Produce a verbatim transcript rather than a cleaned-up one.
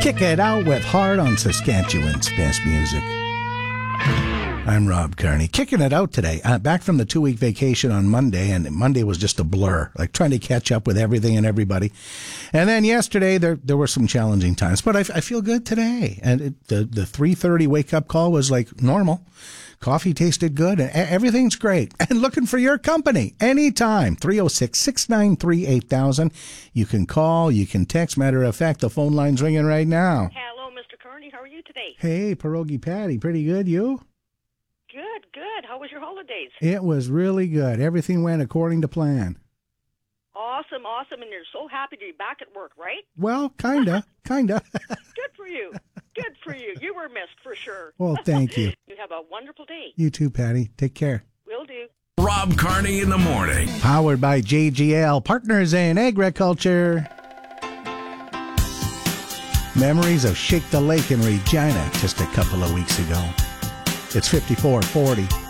Kick it out with Heart on Saskatchewan's best music. I'm Rob Carney, kicking it out today. Uh, back from the two-week vacation on Monday, and Monday was just a blur, like trying to catch up with everything and everybody. And then yesterday, there there were some challenging times, but I, I feel good today. And it, the, the three thirty wake-up call was like normal. Coffee tasted good, and everything's great. And looking for your company anytime. three oh six, six nine three, eight thousand. You can call, you can text. Matter of fact, the phone line's ringing right now. Hello, Mister Kearney. How are you today? Hey, Pierogi Patty. Pretty good, you? Good, good. How was your holidays? It was really good. Everything went according to plan. Awesome, awesome. And you're so happy to be back at work, right? Well, kinda, kinda. Good for you. Good for you. You were missed for sure. Well, thank you. You have a wonderful day. You too, Patty. Take care. Will do. Rob Carney in the morning. Powered by J G L, Partners in Agriculture. Memories of Shake the Lake in Regina just a couple of weeks ago. It's fifty-four forty.